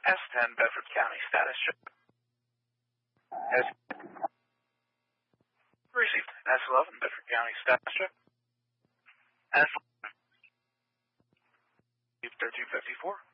S10 Bedford County status check. Received. S11 Bedford County status check. S11 1354.